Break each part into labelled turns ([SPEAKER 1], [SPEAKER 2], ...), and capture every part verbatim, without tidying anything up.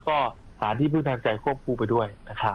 [SPEAKER 1] ก็หาที่พึ่งทางใจควบคู่ไปด้วยนะครับ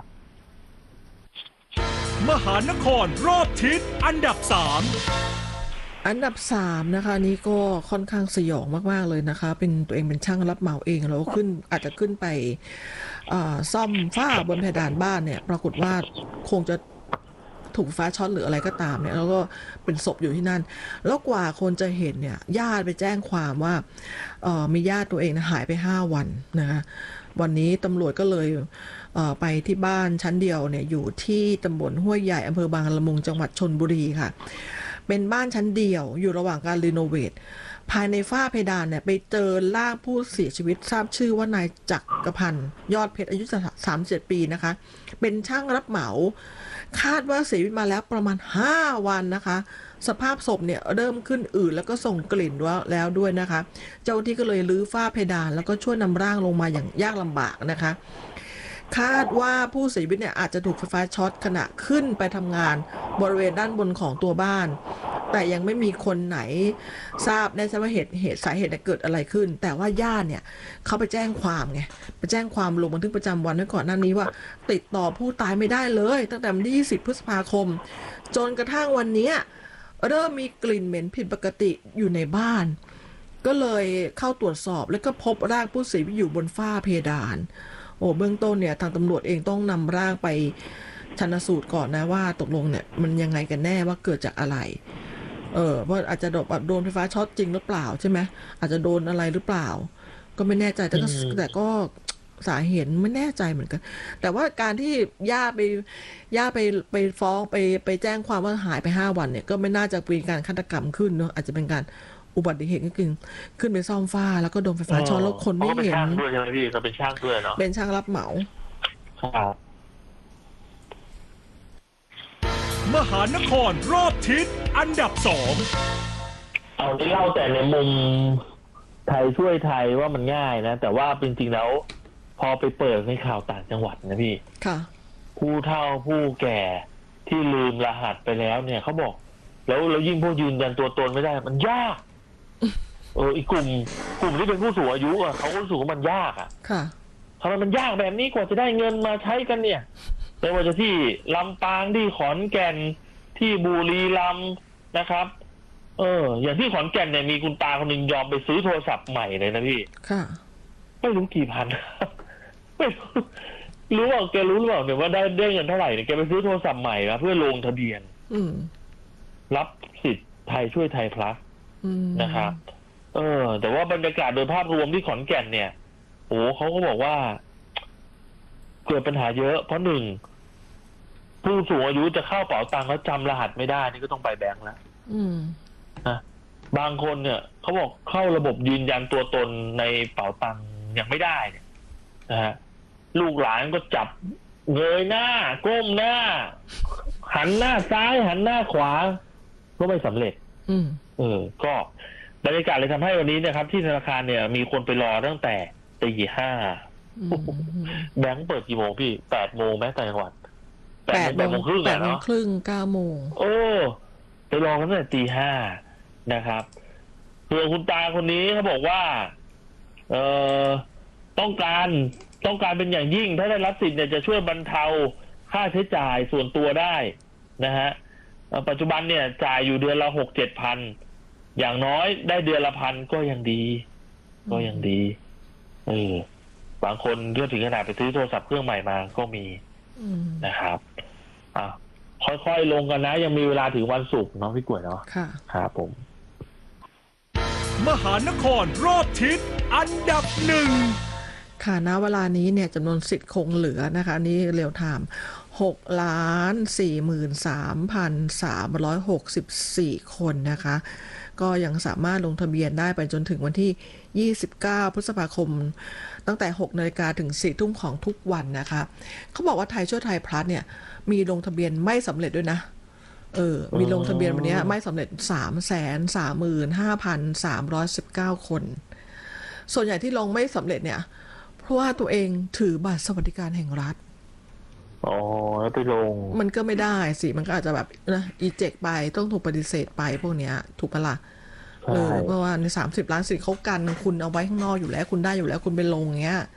[SPEAKER 2] มหานครรอบทิศอันดับสาม
[SPEAKER 3] อันดับสามนะคะนี้ก็ค่อนข้างสยองมากๆเลยนะคะเป็นตัวเองเป็นช่างรับเหมาเองแล้วขึ้นอาจจะขึ้นไปซ่อมฝ้าบนเพดานบ้านเนี่ยปรากฏว่าคงจะถูกฟ้าช็อตหรืออะไรก็ตามเนี่ยแล้วก็เป็นศพอยู่ที่นั่นแล้วกว่าคนจะเห็นเนี่ยญาติไปแจ้งความว่ามีญาติตัวเองนะหายไปห้าวันนะคะวันนี้ตำรวจก็เลยไปที่บ้านชั้นเดียวเนี่ยอยู่ที่ตำบลห้วยใหญ่อำเภอบางละมุงจังหวัดชลบุรีค่ะเป็นบ้านชั้นเดียวอยู่ระหว่างการรีโนเวทภายในฝ้าเพดานเนี่ยไปเจอร่างผู้เสียชีวิตทราบชื่อว่านายจักรพันธ์ยอดเพชรอายุสามสิบเจ็ดปีนะคะเป็นช่างรับเหมาคาดว่าเสียชีวิตมาแล้วประมาณห้าวันนะคะสภาพศพเนี่ยเริ่มขึ้นอืดแล้วก็ส่งกลิ่นแล้วด้วยนะคะเจ้าหน้าที่ก็เลยรื้อฝ้าเพดานแล้วก็ช่วยนำร่างลงมาอย่างยากลำบากนะคะคาดว่าผู้เสียชีวิตเนี่ยอาจจะถูกไฟฟ้าช็อตขณะขึ้นไปทำงานบริเวณด้านบนของตัวบ้านแต่ยังไม่มีคนไหนทราบแน่ชัดว่าเหตุเหตุสาเหตุเกิดอะไรขึ้นแต่ว่าญาติเนี่ยเขาไปแจ้งความไงไปแจ้งความลงบันทึกประจำวันไว้ก่อนหน้านี้ว่าติดต่อผู้ตายไม่ได้เลยตั้งแต่วันที่ยี่สิบพฤษภาคมจนกระทั่งวันนี้เริ่มมีกลิ่นเหม็นผิดปกติอยู่ในบ้านก็เลยเข้าตรวจสอบแล้วก็พบร่างผู้เสียชีวิตอยู่บนฝ้าเพดานโอ้เบื้องต้นเนี่ยทางตำรวจเองต้องนำร่างไปชันสูตรก่อนนะว่าตกลงเนี่ยมันยังไงกันแน่ว่าเกิดจากอะไรเออว่าอาจจะโดนไฟฟ้าช็อตจริงหรือเปล่าใช่ไหมอาจจะโดนอะไรหรือเปล่าก็ไม่แน่ใจแต่ก็แต่ก็สาเหตุไม่แน่ใจเหมือนกันแต่ว่าการที่ย่าไปย่าไปไปฟ้องไปไปแจ้งความว่าหายไปห้าวันเนี่ยก็ไม่น่าจะเป็นการฆาตกรรมขึ้นเนาะอาจจะเป็นการอุบัติเหตุก็คือขึ้นไปซ่อมฝ้าแล้วก็โดนไฟฟ้าช็อตแล้วคนไม่เห็น
[SPEAKER 1] เป็นช่างด้วยใช่ไหมพี่เขาเป็นช่างด้วยเนาะ
[SPEAKER 3] เป็นช่างรับเหมา
[SPEAKER 1] ครับ
[SPEAKER 2] มหานครรอบทิศอันดับสอง
[SPEAKER 1] เอาที่เล่าแต่ในมุมไทยช่วยไทยว่ามันง่ายนะแต่ว่าจริงๆแล้วพอไปเปิดในข่าวต่างจังหวัดนะพี่
[SPEAKER 3] ค่ะ
[SPEAKER 1] ผู้เฒ่าผู้แก่ที่ลืมรหัสไปแล้วเนี่ยเขาบอกแล้วแล้วยิ่งพวกยืนยันตัวตนไม่ได้มันยากเอออีกกลุ่มกลุ่มที่เป็นผู้สูงอายุอ่ะเขาก็รู้สึกว่ามันยากอ่ะ
[SPEAKER 3] ค่ะ
[SPEAKER 1] ทำไมมันยากแบบนี้กว่าจะได้เงินมาใช้กันเนี่ยไม่ว่าจะที่ลำปางที่ขอนแก่นที่บุรีรัมย์นะครับเอออย่างที่ขอนแก่นเนี่ยมีคุณตาคนหนึ่งยอมไปซื้อโทรศัพท์ใหม่เลยนะพี่
[SPEAKER 3] ค่ะ
[SPEAKER 1] ไม่รู้กี่พันไม่รู้ว่าแกรู้หรือเปล่าเนี่ยว่าได้ได้เงินเท่าไหร่เนี่ยแกไปซื้อโทรศัพท์ใหม่มาเพื่อลงทะเบียนรับสิทธิ์ไทยช่วยไทยพลัสนะครับเออแต่ว่าบรรยากาศโดยภาพรวมที่ขอนแก่นเนี่ยโอ้เขาก็บอกว่าเกิดปัญหาเยอะเพราะหนึ่งผู้สูงอายุจะเข้าเป๋าตังค์แล้วจำรหัสไม่ได้นี่ก็ต้องไปแบงก์แล้วนะบางคนเนี่ยเขาบอกเข้าระบบยืนยันตัวตนในเป๋าตังค์ยังไม่ได้เนี่ยนะฮะลูกหลานก็จับเงยหน้าก้มหน้าหันหน้าซ้ายหันหน้าขวาก็ไม่สำเร็จเออก็บรรยากาศเลยทำให้วันนี้นะครับที่ธนาคารเนี่ยมีคนไปรอตั้งแต่ตีห้าแบงค์เปิดกี่โมงพี่แปดโมงไหมแต่จังหวัด
[SPEAKER 3] แปดโมงครึ่งแปดโมงครึ่งเก้าโมง
[SPEAKER 1] โอ้ไปรอกันตั้งแต่ตีห้านะครับเพื่อคุณตาคนนี้เขาบอกว่าเอ่อต้องการต้องการเป็นอย่างยิ่งถ้าได้รับสิทธิ์เนี่ยจะช่วยบรรเทาค่าใช้จ่ายส่วนตัวได้นะฮะปัจจุบันเนี่ยจ่ายอยู่เดือนละหกเจ็ดพันอย่างน้อยได้เดือนละพันก็ยังดีก็ยังดีเออบางคนเลือกถึงขนาดไปซื้อโทรศัพท์เครื่องใหม่มาก็มีนะครับอ่ะค่อยๆลงกันนะยังมีเวลาถึงวันศุกร์เนาะพี่กล้วยเนาะ
[SPEAKER 3] ค่ะ
[SPEAKER 1] ครับผม
[SPEAKER 2] มหานครรอบทิศอันดับหนึ่ง
[SPEAKER 3] ค่ะณเวลานี้เนี่ยจำนวนสิทธิ์คงเหลือนะคะนี่เรียลไทม์หกล้านสี่หมื่นสามพันสามร้อยหกสิบสี่คนนะคะก็ยังสามารถลงทะเบียนได้ไปจนถึงวันที่ยี่สิบเก้าพฤษภาคมตั้งแต่หกนาฬิกาถึงสี่ทุ่มของทุกวันนะคะเขาบอกว่าไทยช่วยไทยพลัสเนี่ยมีลงทะเบียนไม่สำเร็จด้วยนะเออมีลงทะเบียนวันนี้ไม่สำเร็จ สามแสนสามหมื่นห้าพันสามร้อยสิบเก้า คนส่วนใหญ่ที่ลงไม่สำเร็จเนี่ยเพราะว่าตัวเองถือบัตรสวัสดิการแห่งรัฐ
[SPEAKER 1] อ๋อแล้วไปลง
[SPEAKER 3] มันก็ไม่ได้สิมันก็อาจจะแบบนะอีเจกไปต้องถูกปฏิเสธไปพวกเนี้ยถูกปะล่ะเออเพราะว่าในสามสิบล้านสิทธิ์เขากันคุณเอาไว้ข้างนอกอยู่แล้วคุณได้อยู่แล้วคุณไปลงเงี้ย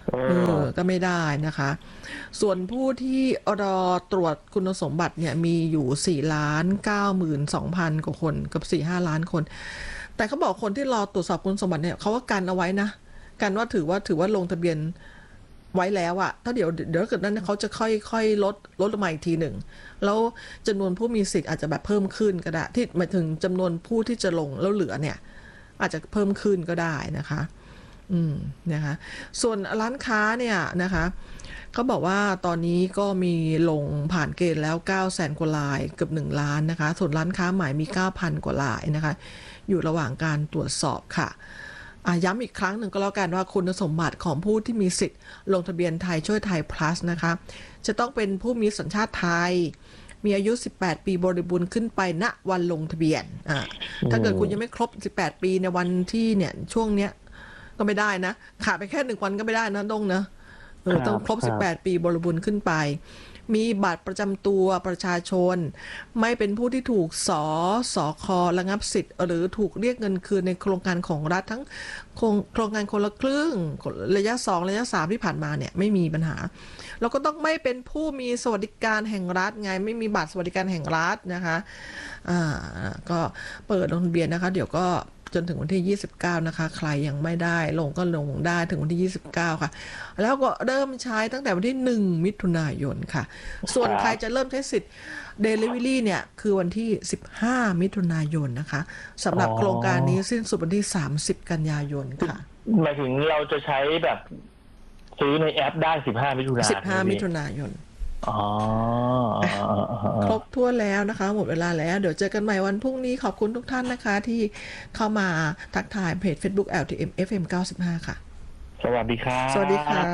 [SPEAKER 3] เออก็ไม่ได้นะคะส่วนผู้ที่รอตรวจคุณสมบัติเนี่ยมีอยู่สี่ล้านเก้าหมื่นสองพันกว่าคนกับสี่ห้าล้านคนแต่เขาบอกคนที่รอตรวจสอบคุณสมบัติเนี่ยเขาก็กันเอาไว้นะกันว่าถือว่าถือว่าลงทะเบียนไว้แล้วอะถ้าเดี๋ยวเดี๋ยวเกิดนั้นเขาจะค่อยค่อยลดลดลงมาอีกทีหนึ่งแล้วจำนวนผู้มีสิทธิ์อาจจะแบบเพิ่มขึ้นก็ได้ที่หมายถึงจำนวนผู้ที่จะลงแล้วเหลือเนี่ยอาจจะเพิ่มขึ้นก็ได้นะคะอืมนะคะส่วนร้านค้าเนี่ยนะคะเขาบอกว่าตอนนี้ก็มีลงผ่านเกณฑ์แล้วเก้าแสนกว่ารายเกือบหนึ่งล้านนะคะส่วนร้านค้าใหม่มี เก้าพัน กว่ารายนะคะอยู่ระหว่างการตรวจสอบค่ะย้ำอีกครั้งหนึ่งก็แล้วกันว่าคุณสมบัติของผู้ที่มีสิทธิ์ลงทะเบียนไทยช่วยไทย plus นะคะจะต้องเป็นผู้มีสัญชาติไทยมีอายุสิบแปดปีบริบูรณ์ขึ้นไปณวันลงทะเบียนอ่าถ้าเกิดคุณยังไม่ครบสิบแปดปีในวันที่เนี่ยช่วงเนี้ยก็ไม่ได้นะขาดไปแค่หนึ่งวันก็ไม่ได้นะต้องนะเออต้องครบสิบแปดปีบริบูรณ์ขึ้นไปมีบัตรประจำตัวประชาชนไม่เป็นผู้ที่ถูกสสคระงับสิทธิ์หรือถูกเรียกเงินคืนในโครงการของรัฐทั้งโครงโครงการคนละครึ่งระยะสองระยะสามที่ผ่านมาเนี่ยไม่มีปัญหาแล้วก็ต้องไม่เป็นผู้มีสวัสดิการแห่งรัฐไงไม่มีบัตรสวัสดิการแห่งรัฐนะคะอ่าก็เปิดลงทะเบียนนะคะเดี๋ยวก็จนถึงวันที่ยี่สิบเก้านะคะใครยังไม่ได้ลงก็ลงได้ถึงวันที่ยี่สิบเก้าค่ะแล้วก็เริ่มใช้ตั้งแต่วันที่หนึ่งมิถุนายนค่ะส่วนใครจะเริ่มใช้สิทธิ์ Delivery เนี่ยคือวันที่สิบห้ามิถุนายนนะคะสำหรับโครงการนี้สิ้นสุดวันที่สามสิบกันยายนค่ะ
[SPEAKER 1] หมายถึงเราจะใช้แบบซื้อในแอปได้สิบห้ามิถุนายน
[SPEAKER 3] สิบห้ามิถุนายน
[SPEAKER 1] อ๋อ
[SPEAKER 3] ครบทั่วแล้วนะคะหมดเวลาแล้วเดี๋ยวเจอกันใหม่วันพรุ่งนี้ขอบคุณทุกท่านนะคะที่เข้ามาทักทายเพจ Facebook แอล ที เอ็ม เอฟ เอ็ม เก้าสิบห้าค่ะ
[SPEAKER 1] สวัสดีครับ
[SPEAKER 3] สวัสดีค่ะ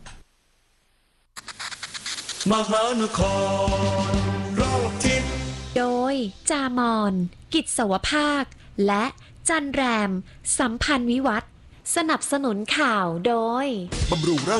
[SPEAKER 2] มหานครรอบทิศ
[SPEAKER 4] โดยจามอนกิจสวภาคและจันแรมสัมพันธ์วิวัฒน์สนับสนุนข่าวโดย
[SPEAKER 2] บำรุงร่าง